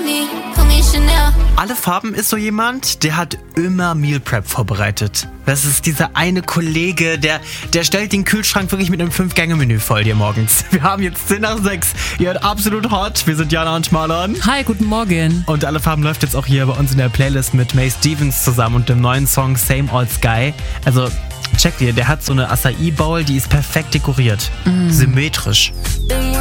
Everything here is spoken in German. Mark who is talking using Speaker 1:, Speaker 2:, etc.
Speaker 1: money, call me Chanel.
Speaker 2: Alle Farben ist so jemand, der hat immer Meal Prep vorbereitet. Das ist dieser eine Kollege, der stellt den Kühlschrank wirklich mit einem 5-Gänge-Menü voll dir morgens. Wir haben jetzt 10 nach 6. Ihr hört absolut hot. Wir sind Jana und Marlon.
Speaker 3: Hi, guten Morgen.
Speaker 2: Und Alle Farben läuft jetzt auch hier bei uns in der Playlist mit Mae Stevens zusammen und dem neuen Song Same Old Sky. Also checkt ihr, der hat so eine Acai Bowl, die ist perfekt dekoriert. Symmetrisch.
Speaker 1: Been